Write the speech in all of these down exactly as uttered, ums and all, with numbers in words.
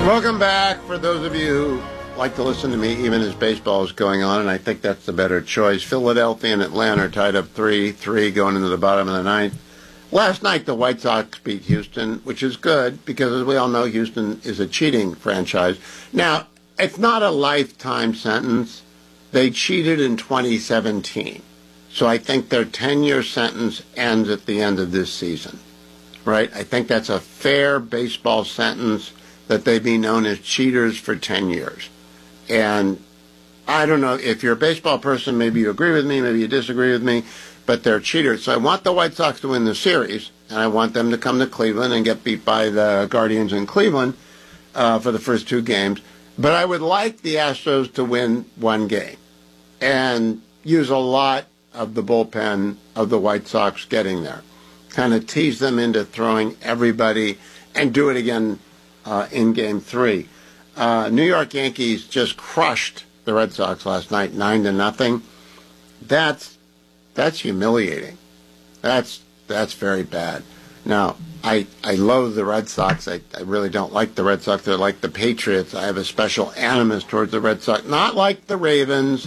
Welcome back. For those of you who like to listen to me even as baseball is going on, and I think that's the better choice, Philadelphia and Atlanta are tied up three three going into the bottom of the ninth. Last night, the White Sox beat Houston, which is good because, as we all know, Houston is a cheating franchise. Now, it's not a lifetime sentence. They cheated in twenty seventeen. So I think their ten-year sentence ends at the end of this season, right? I think that's a fair baseball sentence, that they be known as cheaters for ten years. And I don't know, if you're a baseball person, maybe you agree with me, maybe you disagree with me, but they're cheaters. So I want the White Sox to win the series, and I want them to come to Cleveland and get beat by the Guardians in Cleveland uh, for the first two games. But I would like the Astros to win one game and use a lot of the bullpen of the White Sox getting there. Kind of tease them into throwing everybody and do it again uh, in game three. Uh, New York Yankees just crushed the Red Sox last night, nine to nothing. That's that's humiliating. That's that's very bad. Now, I I loathe the Red Sox. I, I really don't like the Red Sox. They're like the Patriots. I have a special animus towards the Red Sox. Not like the Ravens,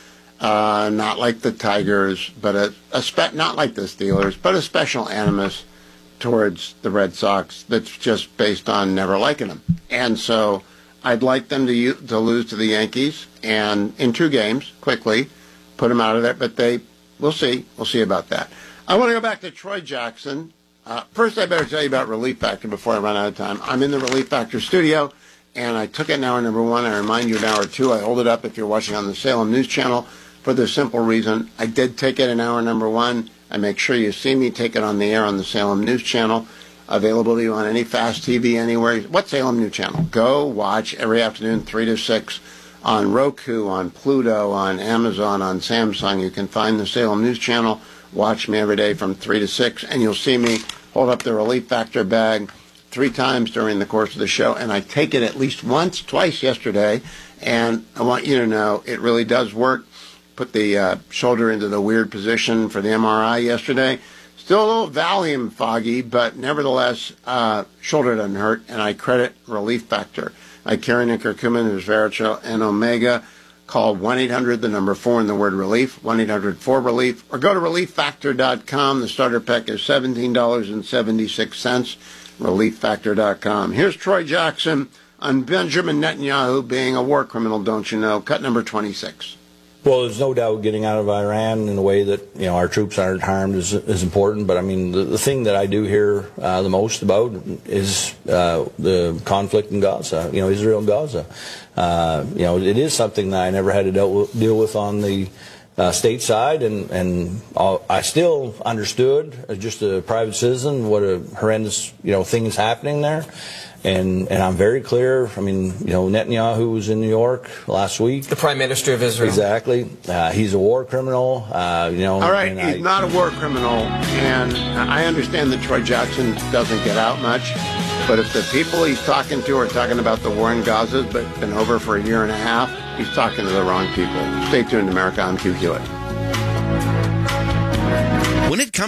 uh, not like the Tigers, but a, a spe- not like the Steelers, but a special animus towards the Red Sox that's just based on never liking them. And so I'd like them to u- to lose to the Yankees, and in two games, quickly, put them out of there. But they, we'll see. We'll see about that. I want to go back to Troy Jackson. Uh, first, I better tell you about Relief Factor before I run out of time. I'm in the Relief Factor studio, and I took it in hour number one. I remind you in hour two. I hold it up if you're watching on the Salem News Channel for the simple reason I did take it in hour number one. I make sure you see me take it on the air on the Salem News Channel. Available to you on any fast T V anywhere. What Salem News Channel? Go watch every afternoon, three to six, on Roku, on Pluto, on Amazon, on Samsung. You can find the Salem News Channel. Watch me every day from three to six, and you'll see me hold up the Relief Factor bag three times during the course of the show. And I take it at least once, twice yesterday, and I want you to know it really does work. Put the uh, shoulder into the weird position for the M R I yesterday. Still a little Valium foggy, but nevertheless, uh, shoulder doesn't hurt, and I credit Relief Factor. I carry Nick Curcumin, who's Veritrol and Omega. Call one eight hundred, the number four, and the word relief, one eight hundred four relief, or go to relief factor dot com. The starter pack is seventeen dollars and seventy-six cents, relief factor dot com. Here's Troy Jackson on Benjamin Netanyahu being a war criminal, don't you know? Cut number twenty-six. Well, there's no doubt getting out of Iran in a way that, you know, our troops aren't harmed is, is important. But, I mean, the, the thing that I do hear uh, the most about is uh, the conflict in Gaza, you know, Israel and Gaza. Uh, you know, it is something that I never had to deal with, deal with on the uh, state side. And, and I'll, I still understood, as just a private citizen, what a horrendous, you know, thing is happening there. And and I'm very clear. I mean, you know, Netanyahu was in New York last week. The Prime Minister of Israel. Exactly. Uh, he's a war criminal. Uh, you know. All right, he's I, not a war criminal, and I understand that Troy Jackson doesn't get out much. But if the people he's talking to are talking about the war in Gaza, but been over for a year and a half, he's talking to the wrong people. Stay tuned, America. I'm Hugh Hewitt. When it comes